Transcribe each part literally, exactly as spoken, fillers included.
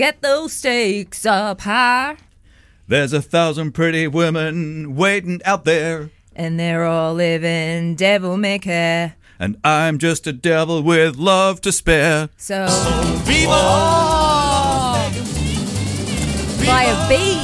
Get those stakes up high. There's a thousand pretty women waiting out there. And they're all living devil may care. And I'm just a devil with love to spare. So, Viva! Fire bees.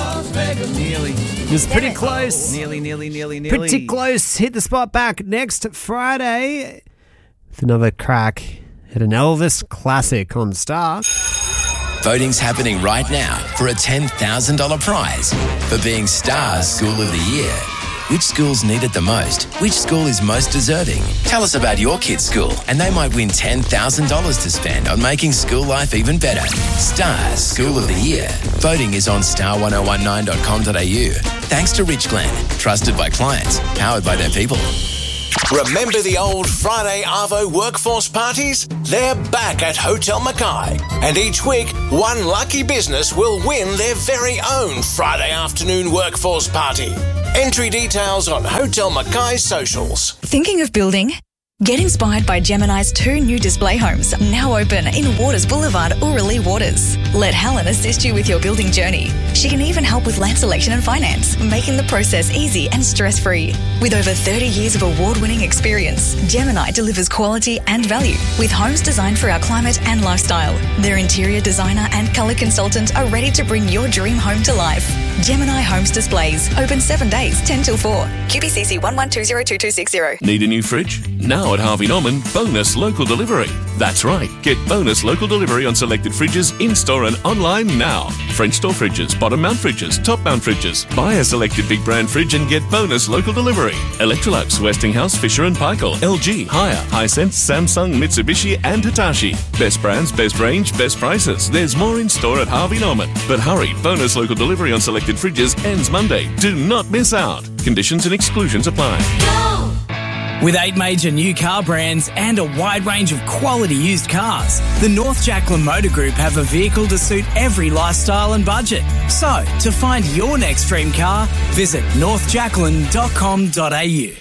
Nearly. It was pretty close. Nearly, nearly, nearly, nearly. Pretty close. Hit the spot back next Friday with another crack at an Elvis classic on Star. Voting's happening right now for a ten thousand dollars prize for being Star's School of the Year. Which schools need it the most? Which school is most deserving? Tell us about your kid's school and they might win ten thousand dollars to spend on making school life even better. Star's School of the Year. Voting is on star ten nineteen dot com dot a u. Thanks to Rich Glen. Trusted by clients. Powered by their people. Remember the old Friday Arvo workforce parties? They're back at Hotel Mackay. And each week, one lucky business will win their very own Friday afternoon workforce party. Entry details on Hotel Mackay socials. Thinking of building? Get inspired by Gemini's two new display homes, now open in Waters Boulevard, Orillia Waters. Let Helen assist you with your building journey. She can even help with land selection and finance, making the process easy and stress-free. With over thirty years of award-winning experience, Gemini delivers quality and value with homes designed for our climate and lifestyle. Their interior designer and colour consultant are ready to bring your dream home to life. Gemini Homes Displays, open seven days, ten till four. Q B C C one one two zero two two six zero. Need a new fridge? Now at Harvey Norman, bonus local delivery. That's right, get bonus local delivery on selected fridges in-store and online now. French door fridges, bottom mount fridges, top mount fridges. Buy a selected big brand fridge and get bonus local delivery. Electrolux, Westinghouse, Fisher and Paykel, L G, Haier, Hisense, Samsung, Mitsubishi and Hitachi. Best brands, best range, best prices. There's more in store at Harvey Norman. But hurry, bonus local delivery on selected fridges ends Monday. Do not miss out. Conditions and exclusions apply. Go! With eight major new car brands and a wide range of quality used cars, the North Jacqueline Motor Group have a vehicle to suit every lifestyle and budget. So, to find your next dream car, visit north jacqueline dot com dot a u.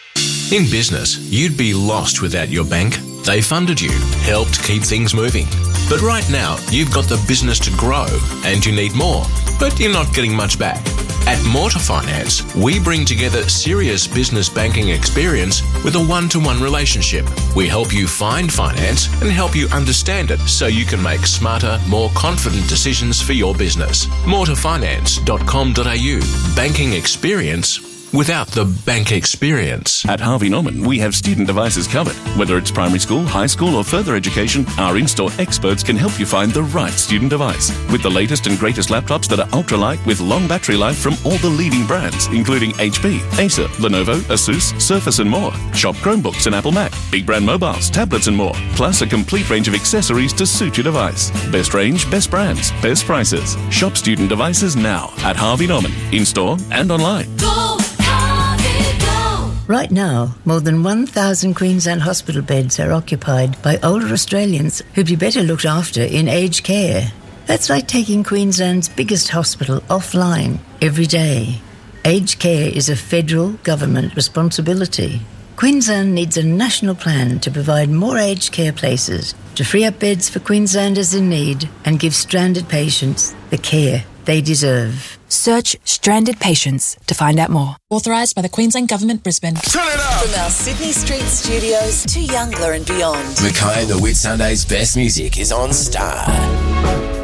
In business, you'd be lost without your bank. They funded you, helped keep things moving. But right now, you've got the business to grow and you need more, but you're not getting much back. At Mortar Finance, we bring together serious business banking experience with a one-to-one relationship. We help you find finance and help you understand it so you can make smarter, more confident decisions for your business. mortar finance dot com dot a u. Banking experience without the bank experience. At Harvey Norman, we have student devices covered. Whether it's primary school, high school or further education, our in-store experts can help you find the right student device. With the latest and greatest laptops that are ultralight with long battery life from all the leading brands, including H P, Acer, Lenovo, Asus, Surface and more. Shop Chromebooks and Apple Mac, big brand mobiles, tablets and more. Plus a complete range of accessories to suit your device. Best range, best brands, best prices. Shop student devices now at Harvey Norman, in-store and online. Go! Right now, more than one thousand Queensland hospital beds are occupied by older Australians who'd be better looked after in aged care. That's like taking Queensland's biggest hospital offline every day. Aged care is a federal government responsibility. Queensland needs a national plan to provide more aged care places, to free up beds for Queenslanders in need and give stranded patients the care they deserve. Search Stranded Patients to find out more. Authorised by the Queensland Government, Brisbane. Turn it up! From our Sydney Street studios to Youngler and beyond. Mackay the Whitsundays best music is on Star.